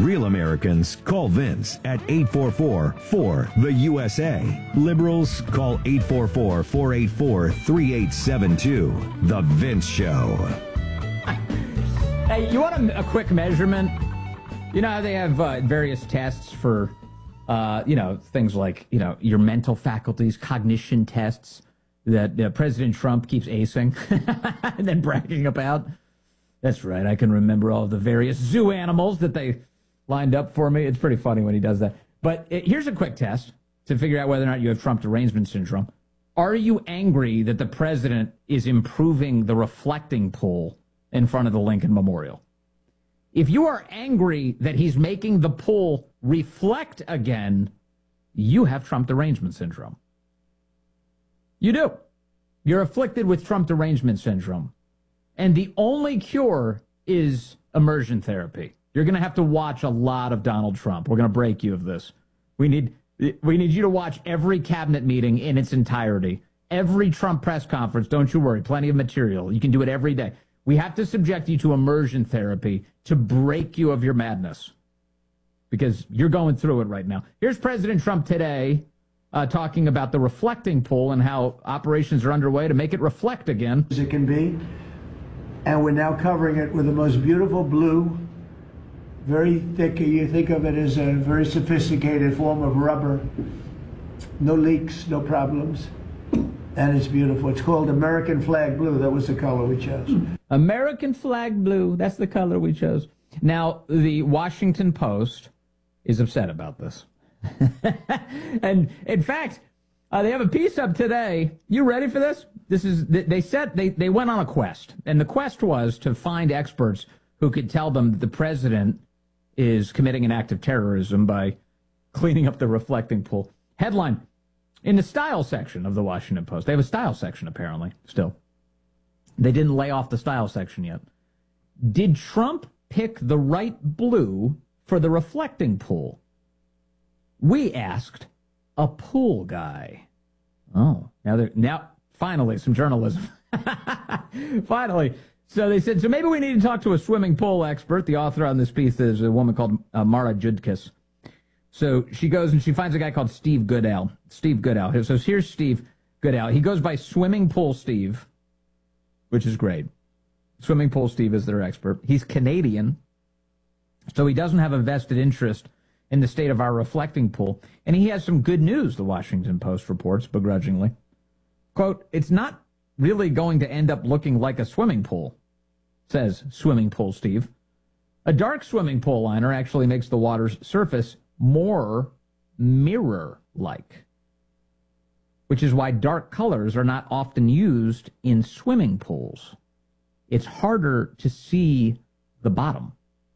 Real Americans call Vince at 844-4-THE-USA. Liberals call 844-484-3872. The Vince Show. Hey, you want a quick measurement? You know how they have various tests for, things like, your mental faculties, cognition tests that President Trump keeps acing and then bragging about? That's right. I can remember all the various zoo animals that they lined up for me. It's pretty funny when he does that. But here's a quick test to figure out whether or not you have Trump derangement syndrome. Are you angry that the president is improving the reflecting pool in front of the Lincoln Memorial? If you are angry that he's making the pool reflect again, you have Trump derangement syndrome. You do. You're afflicted with Trump derangement syndrome. And the only cure is immersion therapy. You're going to have to watch a lot of Donald Trump. We're going to break you of this. We need you to watch every cabinet meeting in its entirety. Every Trump press conference. Don't you worry. Plenty of material. You can do it every day. We have to subject you to immersion therapy to break you of your madness, because you're going through it right now. Here's President Trump today talking about the reflecting pool and how operations are underway to make it reflect again. As it can be. And we're now covering it with the most beautiful blue, very thick. You think of it as a very sophisticated form of rubber. No leaks, no problems. And it's beautiful. It's called American Flag Blue. That was the color we chose. American Flag Blue. That's the color we chose. Now, the Washington Post is upset about this. And, in fact, they have a piece up today. You ready for this? They went on a quest. And the quest was to find experts who could tell them that the president is committing an act of terrorism by cleaning up the reflecting pool. Headline. In the style section of the Washington Post, they have a style section apparently, still. They didn't lay off the style section yet. Did Trump pick the right blue for the reflecting pool? We asked a pool guy. Oh, now finally some journalism. Finally. So they said, so maybe we need to talk to a swimming pool expert. The author on this piece is a woman called Mara Judkis. So she goes and she finds a guy called Steve Goodell. Steve Goodell. So here's Steve Goodell. He goes by Swimming Pool Steve, which is great. Swimming Pool Steve is their expert. He's Canadian, so he doesn't have a vested interest in the state of our reflecting pool. And he has some good news, the Washington Post reports begrudgingly. Quote, it's not really going to end up looking like a swimming pool, says Swimming Pool Steve. A dark swimming pool liner actually makes the water's surface more mirror-like, which is why dark colors are not often used in swimming pools. It's harder to see the bottom.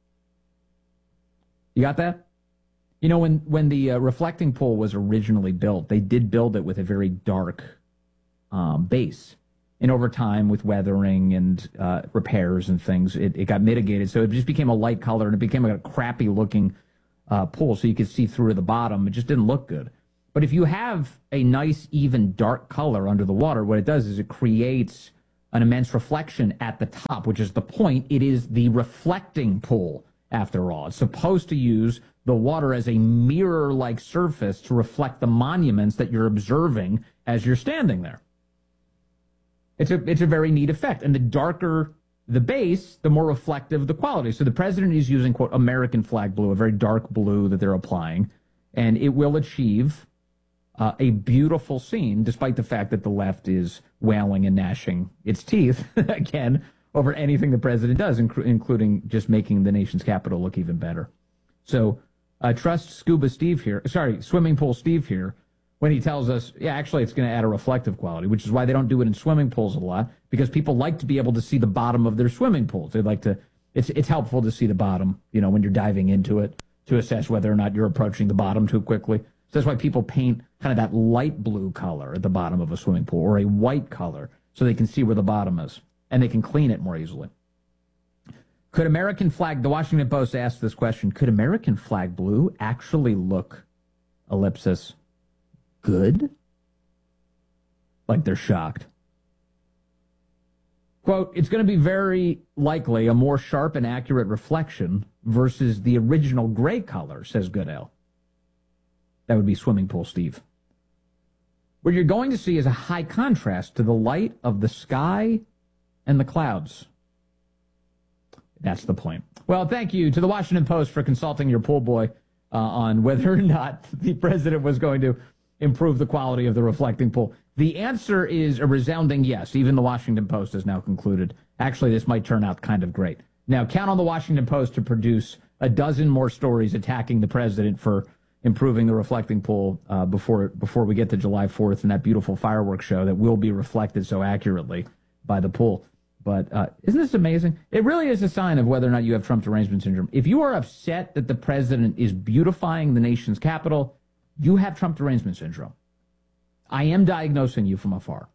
You got that? You know, when the reflecting pool was originally built, they did build it with a very dark base. And over time, with weathering and repairs and things, it got mitigated. So it just became a light color, and it became a crappy-looking pool, so you could see through the bottom. It just didn't look good. But if you have a nice, even dark color under the water, what it does is it creates an immense reflection at the top, which is the point. It is the reflecting pool, after all. It's supposed to use the water as a mirror-like surface to reflect the monuments that you're observing as you're standing there. It's a very neat effect. And the darker the base, the more reflective the quality. So the president is using, quote, American Flag Blue, a very dark blue that they're applying, and it will achieve a beautiful scene, despite the fact that the left is wailing and gnashing its teeth, again, over anything the president does, including just making the nation's capital look even better. So trust Swimming Pool Steve here, when he tells us, yeah, actually it's going to add a reflective quality, which is why they don't do it in swimming pools a lot, because people like to be able to see the bottom of their swimming pools. They like to, it's helpful to see the bottom, when you're diving into it, to assess whether or not you're approaching the bottom too quickly. So that's why people paint kind of that light blue color at the bottom of a swimming pool, or a white color, so they can see where the bottom is, and they can clean it more easily. The Washington Post asked this question, could American Flag Blue actually look, ellipsis, good? Like they're shocked. Quote, it's going to be very likely a more sharp and accurate reflection versus the original gray color, says Goodale. That would be Swimming Pool Steve. What you're going to see is a high contrast to the light of the sky and the clouds. That's the point. Well, thank you to the Washington Post for consulting your pool boy on whether or not the president was going to improve the quality of the reflecting pool. The answer is a resounding yes. Even the Washington Post has now concluded, actually, this might turn out kind of great. Now, count on the Washington Post to produce a dozen more stories attacking the president for improving the reflecting pool before we get to July 4th and that beautiful fireworks show that will be reflected so accurately by the pool. But isn't this amazing? It really is a sign of whether or not you have Trump derangement syndrome. If you are upset that the president is beautifying the nation's capital, you have Trump derangement syndrome. I am diagnosing you from afar.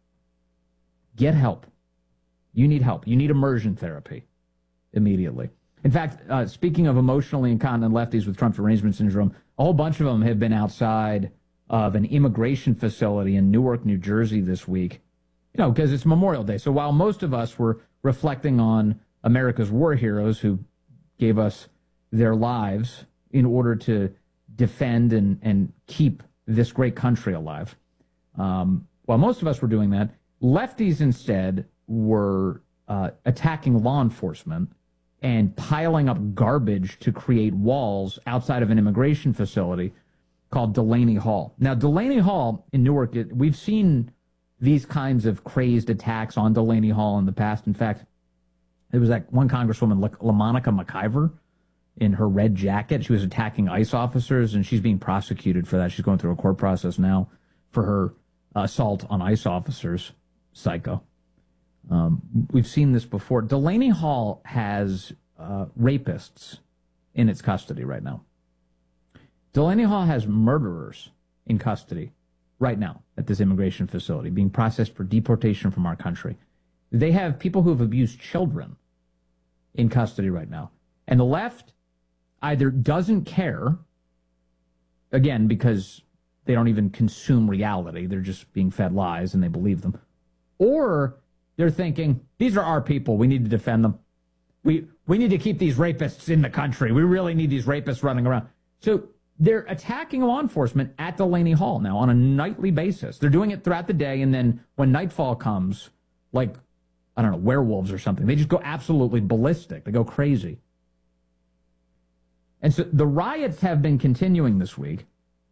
Get help. You need help. You need immersion therapy immediately. In fact, speaking of emotionally incontinent lefties with Trump derangement syndrome, a whole bunch of them have been outside of an immigration facility in Newark, New Jersey this week, because it's Memorial Day. So while most of us were reflecting on America's war heroes who gave us their lives in order to defend and keep this great country alive, while most of us were doing that, lefties instead were attacking law enforcement and piling up garbage to create walls outside of an immigration facility called Delaney Hall. Now, Delaney Hall in Newark, we've seen these kinds of crazed attacks on Delaney Hall in the past. In fact, there was that one Congresswoman, LaMonica McIver, in her red jacket. She was attacking ICE officers, and she's being prosecuted for that. She's going through a court process now for her assault on ICE officers. Psycho. We've seen this before. Delaney Hall has rapists in its custody right now. Delaney Hall has murderers in custody right now at this immigration facility being processed for deportation from our country. They have people who have abused children in custody right now. And the left either doesn't care, again, because they don't even consume reality. They're just being fed lies and they believe them. Or they're thinking, these are our people. We need to defend them. We need to keep these rapists in the country. We really need these rapists running around. So they're attacking law enforcement at Delaney Hall now on a nightly basis. They're doing it throughout the day, and then when nightfall comes, like, I don't know, werewolves or something, they just go absolutely ballistic. They go crazy. And so the riots have been continuing this week.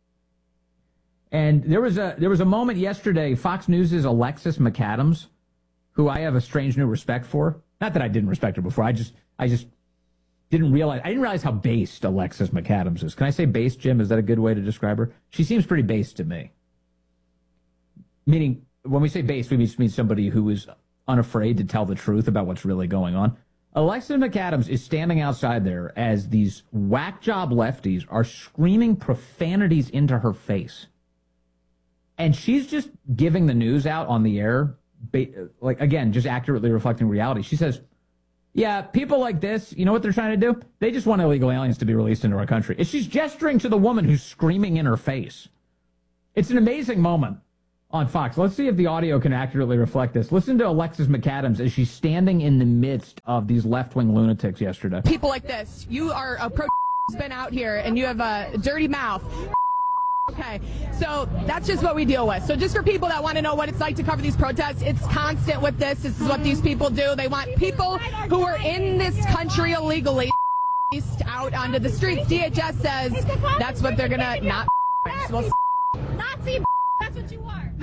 And there was a moment yesterday, Fox News' Alexis McAdams, who I have a strange new respect for. Not that I didn't respect her before. I just didn't realize how based Alexis McAdams is. Can I say based, Jim? Is that a good way to describe her? She seems pretty based to me. Meaning, when we say based, we mean somebody who is unafraid to tell the truth about what's really going on. Alexis McAdams is standing outside there as these whack job lefties are screaming profanities into her face. And she's just giving the news out on the air, like, again, just accurately reflecting reality. She says, yeah, people like this, you know what they're trying to do? They just want illegal aliens to be released into our country. And she's gesturing to the woman who's screaming in her face. It's an amazing moment on Fox. Let's see if the audio can accurately reflect this. Listen to Alexis McAdams as she's standing in the midst of these left-wing lunatics yesterday. People like this, you are a pro-spin out here, and you have a dirty mouth. Okay, so that's just what we deal with. So just for people that want to know what it's like to cover these protests, it's constant with this. This is what these people do. They want people who are in this country illegally out onto the streets. DHS says that's what they're going to not. Nazi, that's what you are.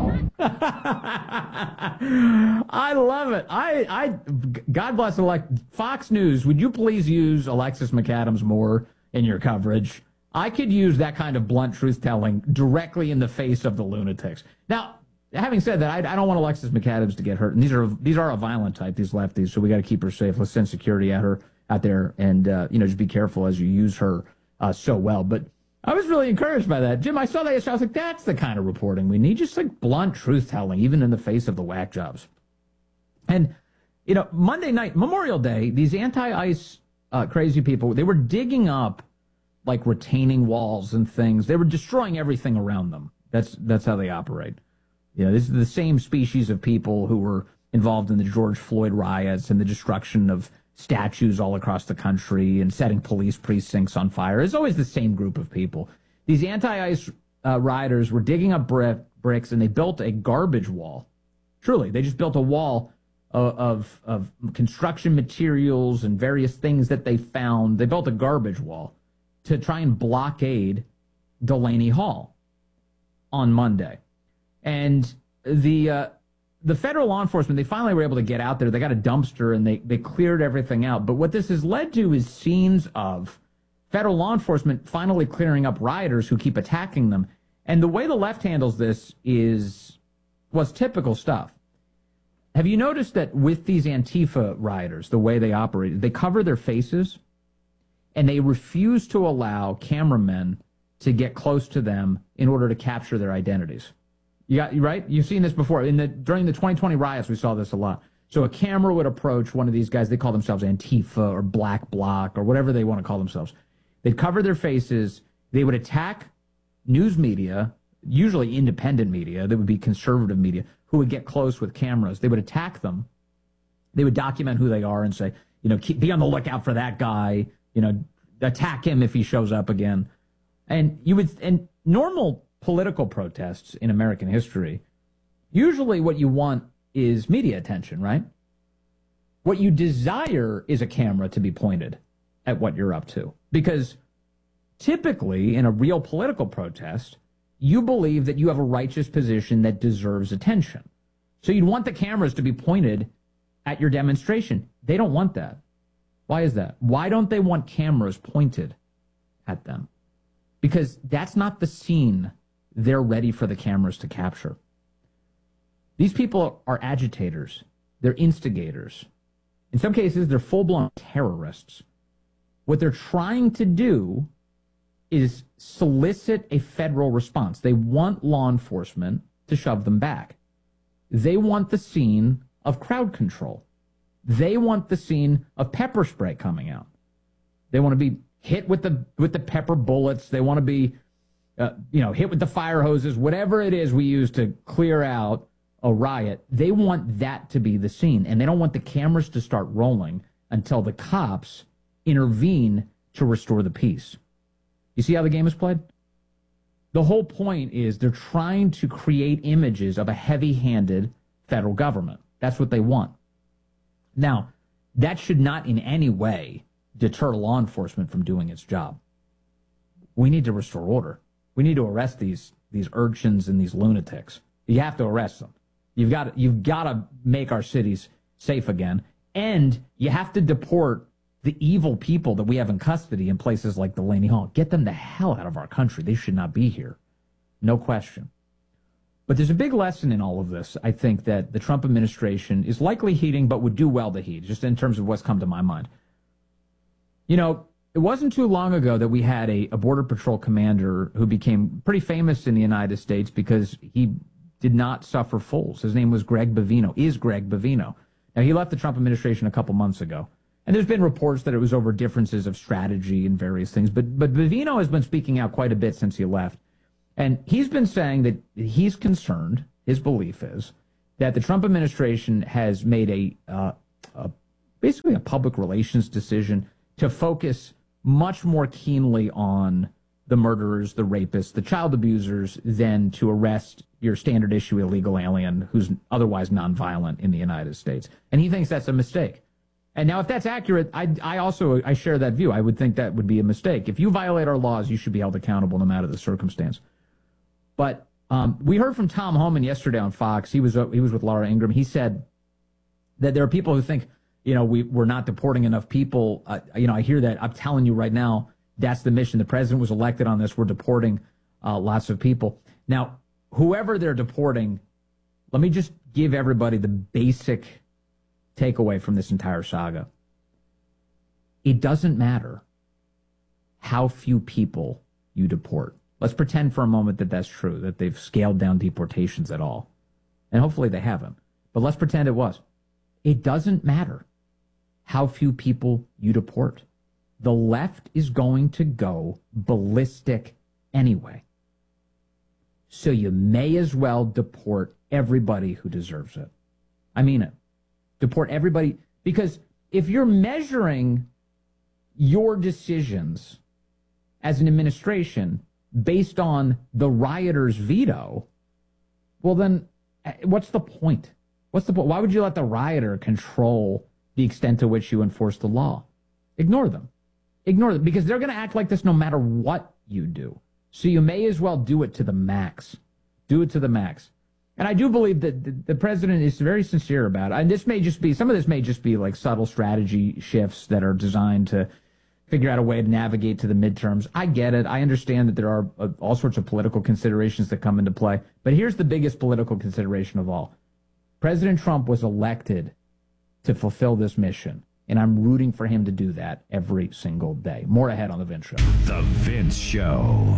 I love it. God bless Fox News. Would you please use Alexis McAdams more in your coverage? I could use that kind of blunt truth-telling directly in the face of the lunatics. Now, having said that, I don't want Alexis McAdams to get hurt. And these are a violent type, these lefties, so we got to keep her safe. Let's send security at her out there, and just be careful as you use her so well. But I was really encouraged by that. Jim, I saw that yesterday. I was like, that's the kind of reporting we need, just like blunt truth-telling, even in the face of the whack jobs. And, Monday night, Memorial Day, these anti-ICE crazy people, they were digging up like retaining walls and things. They were destroying everything around them. That's how they operate. This is the same species of people who were involved in the George Floyd riots and the destruction of statues all across the country and setting police precincts on fire. It's always the same group of people. These anti-ICE rioters were digging up bricks, and they built a garbage wall. Truly, they just built a wall of construction materials and various things that they found. They built a garbage wall to try and blockade Delaney Hall on Monday. And the federal law enforcement, they finally were able to get out there. They got a dumpster and they cleared everything out. But what this has led to is scenes of federal law enforcement finally clearing up rioters who keep attacking them. And the way the left handles this was typical stuff. Have you noticed that with these Antifa rioters, the way they operate, they cover their faces and they refuse to allow cameramen to get close to them in order to capture their identities? Right? You've seen this before. During the 2020 riots, we saw this a lot. So a camera would approach one of these guys. They call themselves Antifa or Black Bloc or whatever they want to call themselves. They'd cover their faces. They would attack news media, usually independent media. That would be conservative media, who would get close with cameras. They would attack them. They would document who they are and say, be on the lookout for that guy. Attack him if he shows up again. And normal political protests in American history, usually what you want is media attention, right? What you desire is a camera to be pointed at what you're up to. Because typically in a real political protest, you believe that you have a righteous position that deserves attention. So you'd want the cameras to be pointed at your demonstration. They don't want that. Why is that? Why don't they want cameras pointed at them? Because that's not the scene they're ready for the cameras to capture. These people are agitators. They're instigators. In some cases, they're full-blown terrorists. What they're trying to do is solicit a federal response. They want law enforcement to shove them back. They want the scene of crowd control. They want the scene of pepper spray coming out. They want to be hit with the pepper bullets. They want to be hit with the fire hoses, whatever it is we use to clear out a riot. They want that to be the scene, and they don't want the cameras to start rolling until the cops intervene to restore the peace. You see how the game is played? The whole point is they're trying to create images of a heavy-handed federal government. That's what they want. Now, that should not in any way deter law enforcement from doing its job. We need to restore order. We need to arrest these urchins and these lunatics. You have to arrest them. You've got to make our cities safe again, and you have to deport the evil people that we have in custody in places like Delaney Hall. Get them the hell out of our country. They should not be here. No question. But there's a big lesson in all of this, I think, that the Trump administration is likely heeding, but would do well to heed, just in terms of what's come to my mind. It wasn't too long ago that we had a Border Patrol commander who became pretty famous in the United States because he did not suffer fools. His name was Greg Bovino. Now, he left the Trump administration a couple months ago. And there's been reports that it was over differences of strategy and various things. But Bovino has been speaking out quite a bit since he left. And he's been saying that he's concerned, his belief is, that the Trump administration has made basically a public relations decision to focus much more keenly on the murderers, the rapists, the child abusers, than to arrest your standard issue illegal alien who's otherwise nonviolent in the United States. And he thinks that's a mistake. And now, if that's accurate, I share that view. I would think that would be a mistake. If you violate our laws, you should be held accountable no matter the circumstance. But we heard from Tom Homan yesterday on Fox. He was with Laura Ingraham. He said that there are people who think, we're not deporting enough people. I hear that. I'm telling you right now, that's the mission. The president was elected on this. We're deporting lots of people. Now, whoever they're deporting, let me just give everybody the basic takeaway from this entire saga. It doesn't matter how few people you deport. Let's pretend for a moment that that's true, that they've scaled down deportations at all. And hopefully they haven't. But let's pretend it was. It doesn't matter how few people you deport. The left is going to go ballistic anyway. So you may as well deport everybody who deserves it. I mean it. deport everybody. Because if you're measuring your decisions as an administration based on the rioters' veto, well, then what's the point? What's the point? Why would you let the rioter control the extent to which you enforce the law? Ignore them. Ignore them, because they're going to act like this no matter what you do. So you may as well do it to the max. Do it to the max. And I do believe that the president is very sincere about it. And this may just be, some of this may just be like subtle strategy shifts that are designed to figure out a way to navigate to the midterms. I get it. I understand that there are all sorts of political considerations that come into play. But here's the biggest political consideration of all. President Trump was elected to fulfill this mission, and I'm rooting for him to do that every single day. More ahead on The Vince Show. The Vince Show.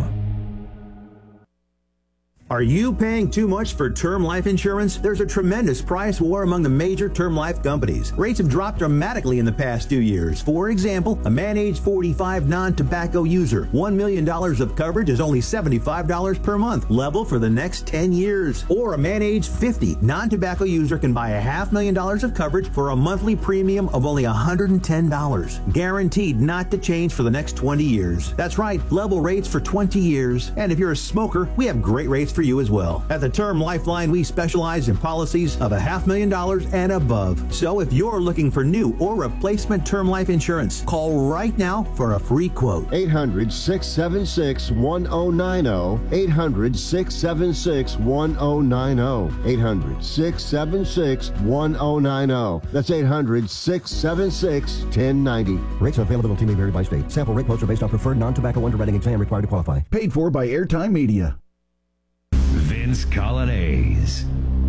Are you paying too much for term life insurance? There's a tremendous price war among the major term life companies. Rates have dropped dramatically in the past 2 years. For example, a man age 45 non-tobacco user, $1 million of coverage is only $75 per month, level for the next 10 years. Or a man age 50 non-tobacco user can buy $500,000 of coverage for a monthly premium of only $110, guaranteed not to change for the next 20 years. That's right, level rates for 20 years. And if you're a smoker, we have great rates for you as well. At the Term Lifeline, we specialize in policies of $500,000 and above. So if you're looking for new or replacement term life insurance, call right now for a free quote. 800-676-1090. 800-676-1090. 800-676-1090. That's 800-676-1090. Rates availability may vary by state. Sample rate quotes are based on preferred non-tobacco underwriting exam required to qualify. Paid for by Airtime Media. Vince Colonnese.